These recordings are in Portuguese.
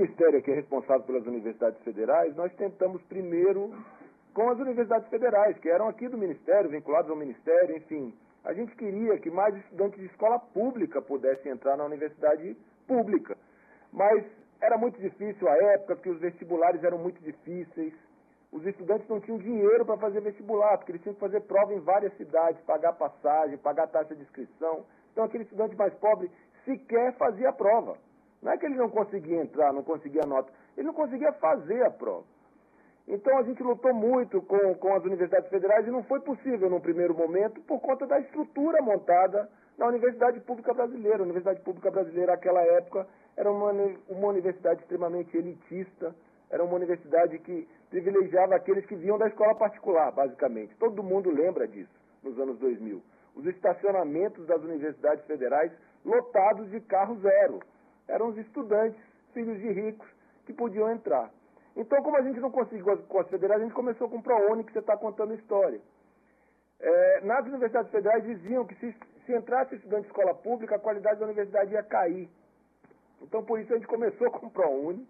Ministério que é responsável pelas universidades federais, nós tentamos primeiro com as universidades federais, que eram aqui do Ministério, vinculadas ao Ministério, enfim. A gente queria que mais estudantes de escola pública pudessem entrar na universidade pública. Mas era muito difícil à época, porque os vestibulares eram muito difíceis. Os estudantes não tinham dinheiro para fazer vestibular, porque eles tinham que fazer prova em várias cidades, pagar passagem, pagar taxa de inscrição. Então, aquele estudante mais pobre sequer fazia a prova. Não é que ele não conseguia entrar, não conseguia nota, ele não conseguia fazer a prova. Então, a gente lutou muito com as universidades federais e não foi possível, num primeiro momento, por conta da estrutura montada na Universidade Pública Brasileira. A Universidade Pública Brasileira, naquela época, era uma universidade extremamente elitista, era uma universidade que privilegiava aqueles que vinham da escola particular, basicamente. Todo mundo lembra disso, nos anos 2000. Os estacionamentos das universidades federais lotados de carro zero. Eram os estudantes, filhos de ricos, que podiam entrar. Então, como a gente não conseguiu com as federais, a gente começou com o ProUni, que você está contando a história. Nas universidades federais diziam que se entrasse estudante de escola pública, a qualidade da universidade ia cair. Então, por isso, a gente começou com o ProUni.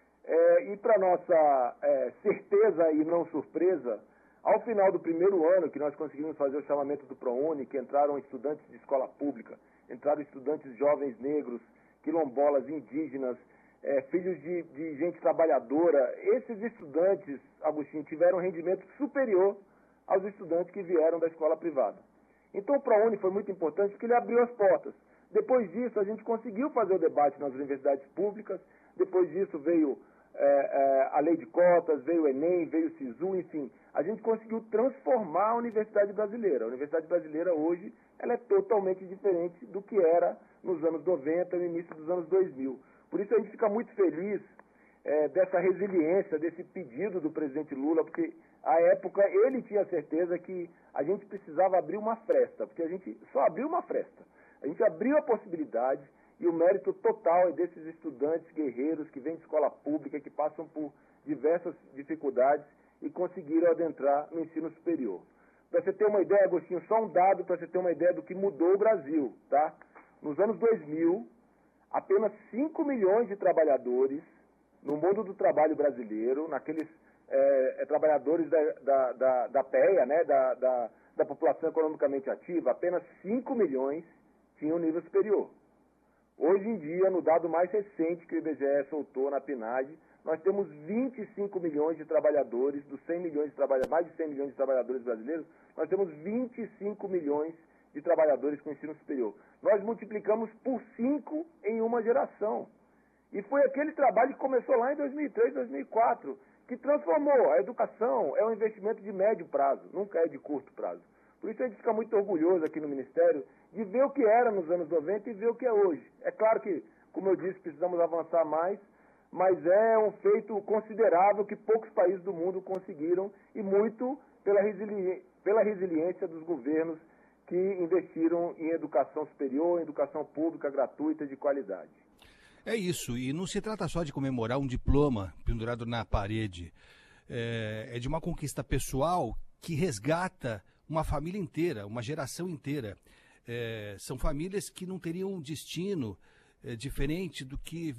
E, para nossa certeza e não surpresa, ao final do primeiro ano, que nós conseguimos fazer o chamamento do ProUni, que entraram estudantes de escola pública, entraram estudantes jovens negros, quilombolas, indígenas, filhos de gente trabalhadora. Esses estudantes, Agostinho, tiveram um rendimento superior aos estudantes que vieram da escola privada. Então o ProUni foi muito importante porque ele abriu as portas. Depois disso, a gente conseguiu fazer o debate nas universidades públicas. Depois disso veio a lei de cotas, veio o Enem, veio o SISU, enfim. A gente conseguiu transformar a universidade brasileira. A universidade brasileira hoje ela é totalmente diferente do que era nos anos 90 e no início dos anos 2000. Por isso a gente fica muito feliz dessa resiliência, desse pedido do presidente Lula, porque à época ele tinha certeza que a gente precisava abrir uma fresta, porque a gente só abriu uma fresta. A gente abriu a possibilidade e o mérito total é desses estudantes guerreiros que vêm de escola pública, que passam por diversas dificuldades e conseguiram adentrar no ensino superior. Para você ter uma ideia, Agostinho, só um dado para você ter uma ideia do que mudou o Brasil, tá? Nos anos 2000, apenas 5 milhões de trabalhadores no mundo do trabalho brasileiro, naqueles trabalhadores da PEA, né, da população economicamente ativa, apenas 5 milhões tinham nível superior. Hoje em dia, no dado mais recente que o IBGE soltou na PNAD, nós temos 25 milhões de trabalhadores, dos 100 milhões de trabalhadores, mais de 100 milhões de trabalhadores brasileiros, nós temos 25 milhões de trabalhadores com ensino superior. Nós multiplicamos por 5 em uma geração. E foi aquele trabalho que começou lá em 2003, 2004, que transformou. A educação é um investimento de médio prazo, nunca é de curto prazo. Por isso a gente fica muito orgulhoso aqui no Ministério de ver o que era nos anos 90 e ver o que é hoje. É claro que, como eu disse, precisamos avançar mais, mas é um feito considerável que poucos países do mundo conseguiram e muito pela resiliência dos governos que investiram em educação superior, em educação pública gratuita de qualidade. É isso, e não se trata só de comemorar um diploma pendurado na parede, é de uma conquista pessoal que resgata uma família inteira, uma geração inteira. São famílias que não teriam um destino diferente do que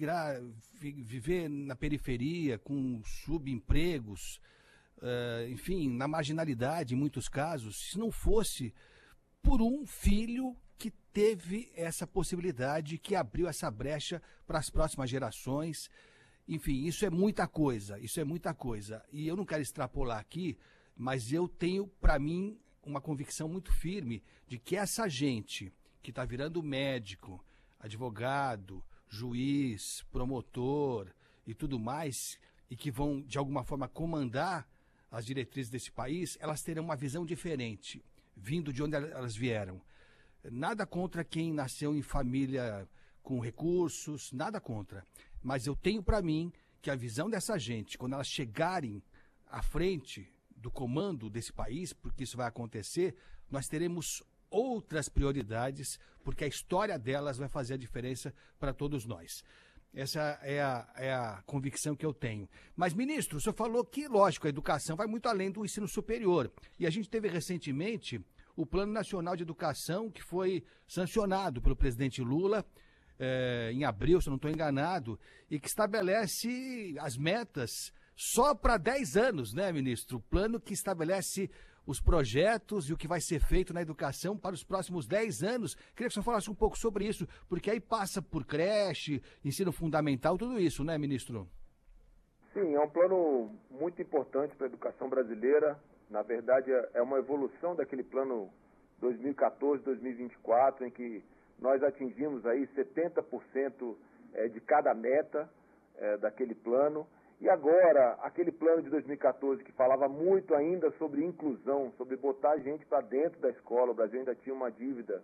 viver na periferia, com subempregos, enfim, na marginalidade em muitos casos, se não fosse por um filho que teve essa possibilidade, que abriu essa brecha para as próximas gerações. Enfim, isso é muita coisa, E eu não quero extrapolar aqui, mas eu tenho, para mim, uma convicção muito firme de que essa gente que está virando médico, advogado, juiz, promotor e tudo mais, e que vão, de alguma forma, comandar as diretrizes desse país, elas terão uma visão diferente, vindo de onde elas vieram. Nada contra quem nasceu em família com recursos, nada contra. Mas eu tenho para mim que a visão dessa gente, quando elas chegarem à frente do comando desse país, porque isso vai acontecer, nós teremos outras prioridades, porque a história delas vai fazer a diferença para todos nós. Essa é a convicção que eu tenho. Mas, ministro, o senhor falou que, lógico, a educação vai muito além do ensino superior. E a gente teve recentemente o Plano Nacional de Educação, que foi sancionado pelo presidente Lula, em abril, se eu não estou enganado, e que estabelece as metas só para 10 anos, né, ministro? O plano que estabelece os projetos e o que vai ser feito na educação para os próximos 10 anos. Queria que o senhor falasse um pouco sobre isso, porque aí passa por creche, ensino fundamental, tudo isso, né, ministro? Sim, é um plano muito importante para a educação brasileira. Na verdade, é uma evolução daquele plano 2014-2024, em que nós atingimos aí 70% de cada meta daquele plano. E agora, aquele plano de 2014 que falava muito ainda sobre inclusão, sobre botar a gente para dentro da escola, o Brasil ainda tinha uma dívida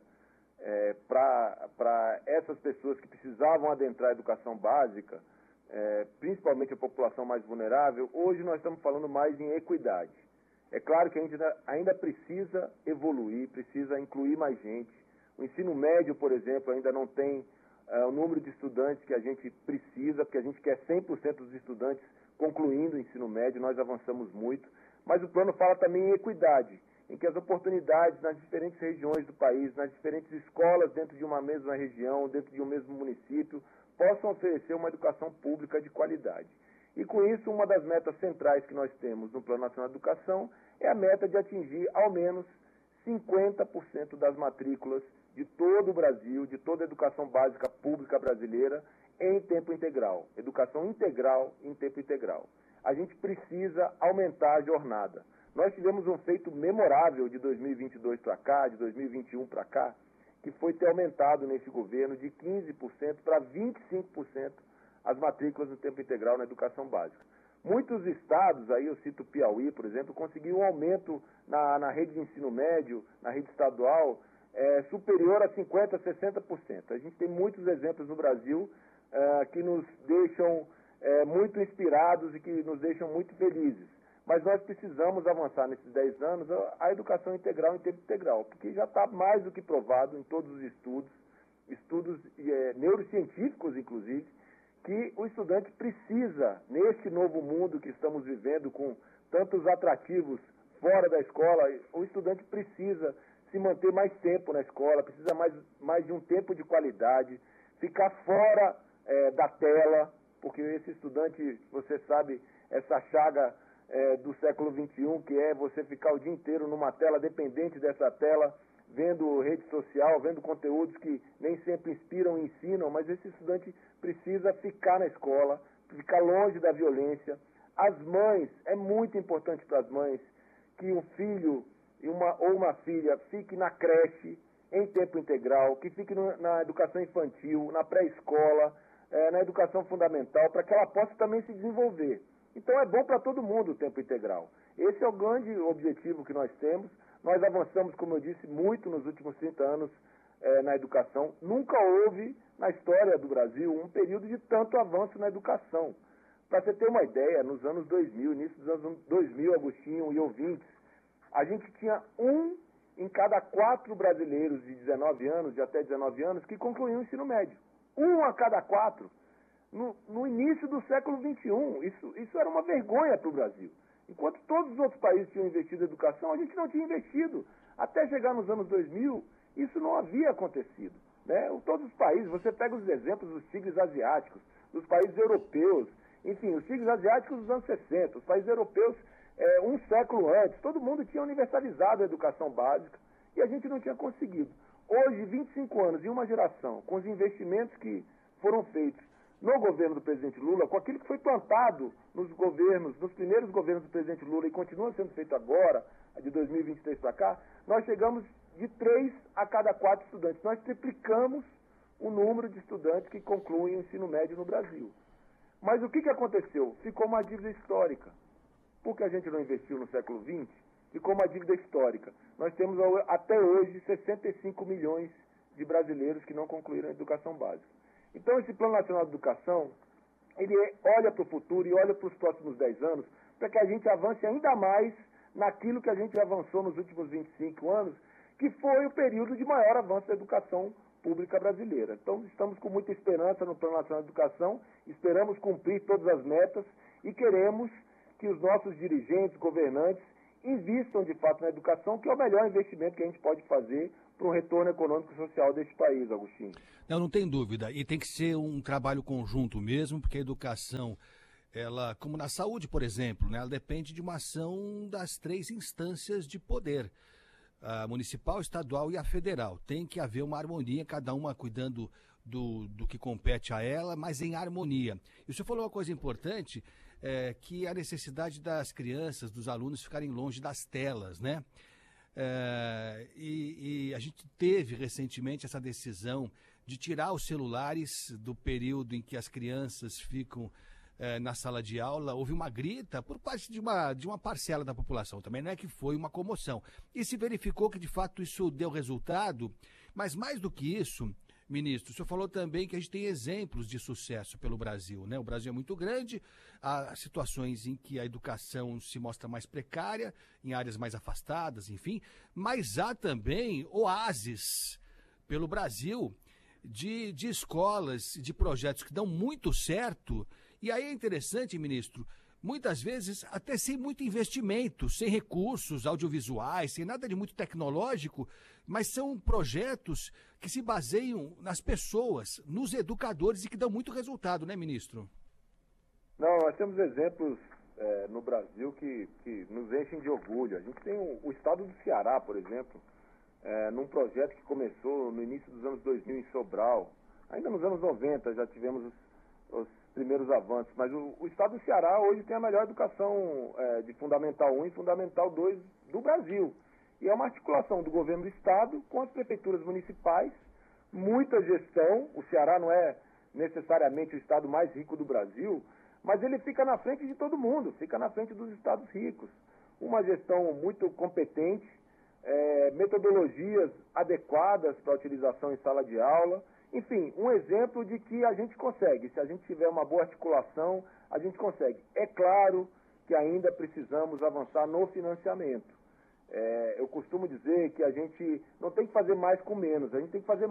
para essas pessoas que precisavam adentrar a educação básica, principalmente a população mais vulnerável. Hoje nós estamos falando mais em equidade. É claro que a gente ainda precisa evoluir, precisa incluir mais gente. O ensino médio, por exemplo, ainda não tem o número de estudantes que a gente precisa, porque a gente quer 100% dos estudantes concluindo o ensino médio, nós avançamos muito. Mas o plano fala também em equidade, em que as oportunidades nas diferentes regiões do país, nas diferentes escolas dentro de uma mesma região, dentro de um mesmo município, possam oferecer uma educação pública de qualidade. E com isso, uma das metas centrais que nós temos no Plano Nacional de Educação é a meta de atingir ao menos 50% das matrículas de todo o Brasil, de toda a educação básica pública brasileira, em tempo integral. Educação integral em tempo integral. A gente precisa aumentar a jornada. Nós tivemos um feito memorável de 2022 para cá, de 2021 para cá, que foi ter aumentado nesse governo de 15% para 25% as matrículas no tempo integral na educação básica. Muitos estados, aí eu cito Piauí, por exemplo, conseguiu um aumento na rede de ensino médio, na rede estadual, superior a 50%, 60%. A gente tem muitos exemplos no Brasil que nos deixam muito inspirados e que nos deixam muito felizes. Mas nós precisamos avançar nesses 10 anos a educação integral em tempo integral, porque já está mais do que provado em todos os estudos neurocientíficos, inclusive, que o estudante precisa, neste novo mundo que estamos vivendo, com tantos atrativos fora da escola, o estudante precisa se manter mais tempo na escola, precisa mais de um tempo de qualidade, ficar fora da tela, porque esse estudante, você sabe, essa chaga do século XXI, que é você ficar o dia inteiro numa tela, dependente dessa tela, vendo rede social, vendo conteúdos que nem sempre inspiram e ensinam, mas esse estudante precisa ficar na escola, ficar longe da violência. As mães, é muito importante para as mães que um filho ou uma filha fique na creche em tempo integral, que fique na educação infantil, na pré-escola, na educação fundamental, para que ela possa também se desenvolver. Então é bom para todo mundo o tempo integral. Esse é o grande objetivo que nós temos. Nós avançamos, como eu disse, muito nos últimos 30 anos na educação. Nunca houve, na história do Brasil, um período de tanto avanço na educação. Para você ter uma ideia, nos anos 2000, início dos anos 2000, Agostinho e ouvintes, a gente tinha 1 em cada 4 brasileiros de 19 anos, de até 19 anos, que concluíam o ensino médio. 1 a cada 4. No início do século XXI, isso era uma vergonha para o Brasil. Enquanto todos os outros países tinham investido em educação, a gente não tinha investido. Até chegar nos anos 2000, isso não havia acontecido. Né? Todos os países, você pega os exemplos dos tigres asiáticos, dos países europeus, enfim, os tigres asiáticos dos anos 60, os países europeus um século antes, todo mundo tinha universalizado a educação básica e a gente não tinha conseguido. Hoje, 25 anos e uma geração, com os investimentos que foram feitos no governo do presidente Lula, com aquilo que foi plantado nos primeiros governos do presidente Lula e continua sendo feito agora, de 2023 para cá, nós chegamos de 3 a cada 4 estudantes. Nós triplicamos o número de estudantes que concluem o ensino médio no Brasil. Mas o que aconteceu? Ficou uma dívida histórica. Porque a gente não investiu no século XX, ficou uma dívida histórica. Nós temos até hoje 65 milhões de brasileiros que não concluíram a educação básica. Então, esse Plano Nacional de Educação, ele olha para o futuro e olha para os próximos 10 anos, para que a gente avance ainda mais naquilo que a gente avançou nos últimos 25 anos, que foi o período de maior avanço da educação pública brasileira. Então, estamos com muita esperança no Plano Nacional de Educação, esperamos cumprir todas as metas e queremos que os nossos dirigentes, governantes, invistam de fato na educação, que é o melhor investimento que a gente pode fazer para o retorno econômico e social deste país, Agostinho. Não tem dúvida. E tem que ser um trabalho conjunto mesmo, porque a educação, ela, como na saúde, por exemplo, né, ela depende de uma ação das três instâncias de poder, a municipal, estadual e a federal. Tem que haver uma harmonia, cada uma cuidando do que compete a ela, mas em harmonia. E o senhor falou uma coisa importante, que é a necessidade das crianças, dos alunos ficarem longe das telas, né? E a gente teve recentemente essa decisão de tirar os celulares do período em que as crianças ficam na sala de aula. Houve uma grita por parte de uma parcela da população, também não é que foi uma comoção. E se verificou que de fato isso deu resultado, mas mais do que isso, ministro, o senhor falou também que a gente tem exemplos de sucesso pelo Brasil, né? O Brasil é muito grande, há situações em que a educação se mostra mais precária, em áreas mais afastadas, enfim, mas há também oásis pelo Brasil de escolas, de projetos que dão muito certo. E aí é interessante, ministro, muitas vezes até sem muito investimento, sem recursos audiovisuais, sem nada de muito tecnológico, mas são projetos que se baseiam nas pessoas, nos educadores e que dão muito resultado, né, ministro? Não, nós temos exemplos no Brasil que nos enchem de orgulho. A gente tem o estado do Ceará, por exemplo, num projeto que começou no início dos anos 2000 em Sobral. Ainda nos anos 90 já tivemos os primeiros avanços, mas o estado do Ceará hoje tem a melhor educação de Fundamental 1 e Fundamental 2 do Brasil. E é uma articulação do governo do estado com as prefeituras municipais, muita gestão. O Ceará não é necessariamente o estado mais rico do Brasil, mas ele fica na frente de todo mundo, fica na frente dos estados ricos. Uma gestão muito competente, metodologias adequadas para a utilização em sala de aula. Enfim, um exemplo de que a gente consegue. Se a gente tiver uma boa articulação, a gente consegue. É claro que ainda precisamos avançar no financiamento. Eu costumo dizer que a gente não tem que fazer mais com menos, a gente tem que fazer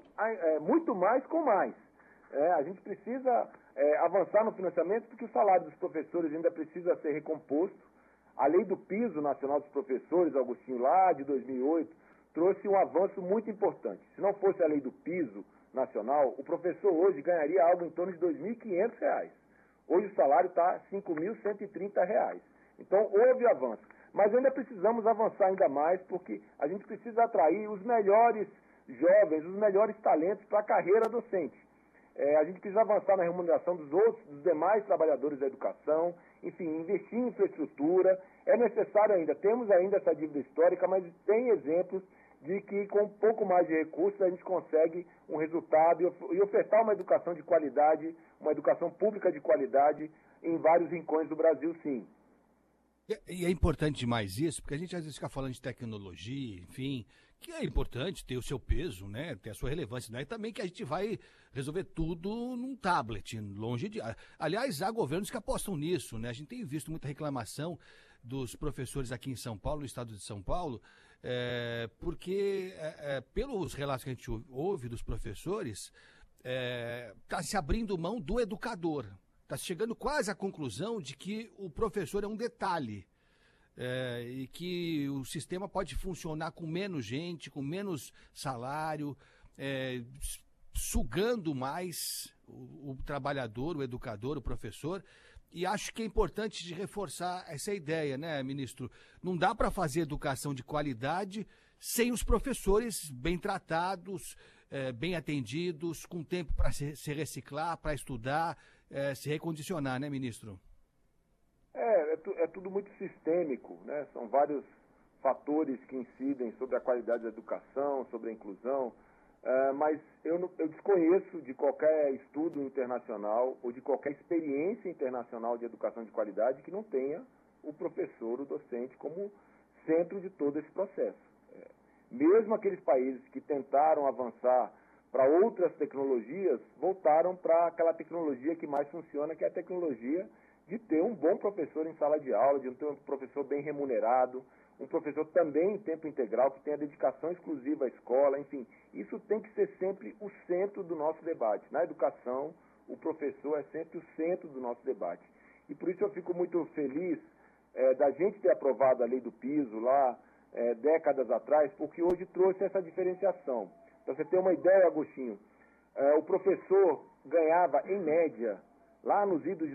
muito mais com mais. A gente precisa avançar no financiamento porque o salário dos professores ainda precisa ser recomposto. A lei do piso nacional dos professores, Agostinho, lá de 2008, trouxe um avanço muito importante. Se não fosse a lei do piso nacional, o professor hoje ganharia algo em torno de R$ 2.500. Hoje o salário está R$ 5.130. Então houve avanço. Mas ainda precisamos avançar ainda mais, porque a gente precisa atrair os melhores jovens, os melhores talentos para a carreira docente. A gente precisa avançar na remuneração dos demais trabalhadores da educação, enfim, investir em infraestrutura. É necessário ainda, temos ainda essa dívida histórica, mas tem exemplos de que com um pouco mais de recursos a gente consegue um resultado e ofertar uma educação de qualidade, uma educação pública de qualidade em vários rincões do Brasil, sim. E é importante demais isso, porque a gente às vezes fica falando de tecnologia, enfim, que é importante ter o seu peso, né, ter a sua relevância, não é também que a gente vai resolver tudo num tablet, longe de... Aliás, há governos que apostam nisso, né, a gente tem visto muita reclamação dos professores aqui em São Paulo, no estado de São Paulo, porque pelos relatos que a gente ouve dos professores, está se abrindo mão do educador. Está chegando quase à conclusão de que o professor é um detalhe e que o sistema pode funcionar com menos gente, com menos salário, sugando mais o trabalhador, o educador, o professor. E acho que é importante de reforçar essa ideia, né, ministro? Não dá para fazer educação de qualidade sem os professores bem tratados, bem atendidos, com tempo para se reciclar, para estudar, se recondicionar, né, ministro? É tudo muito sistêmico, né? São vários fatores que incidem sobre a qualidade da educação, sobre a inclusão, mas eu desconheço de qualquer estudo internacional ou de qualquer experiência internacional de educação de qualidade que não tenha o professor, o docente, como centro de todo esse processo. Mesmo aqueles países que tentaram avançar para outras tecnologias, voltaram para aquela tecnologia que mais funciona, que é a tecnologia de ter um bom professor em sala de aula, de ter um professor bem remunerado, um professor também em tempo integral, que tenha dedicação exclusiva à escola, enfim. Isso tem que ser sempre o centro do nosso debate. Na educação, o professor é sempre o centro do nosso debate. E por isso eu fico muito feliz da gente ter aprovado a lei do piso lá décadas atrás, porque hoje trouxe essa diferenciação. Para você ter uma ideia, Agostinho, o professor ganhava, em média, lá nos idos